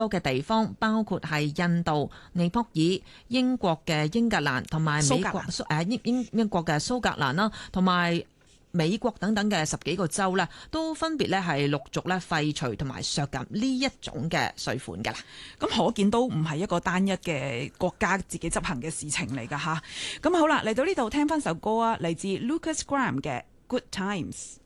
多嘅地方，包括係印度、尼泊爾、英國嘅英格蘭同埋美國英國嘅蘇格蘭啦，同埋美國等等嘅10幾個州呢，都分別咧係陸續咧廢除同埋削減呢一種嘅稅款㗎啦。 咁可見都唔係一個單一嘅國家自己執行嘅事情嚟㗎吓。咁好啦，嚟到呢度聽翻首歌啊，嚟自 Lucas Graham 嘅 Good Times。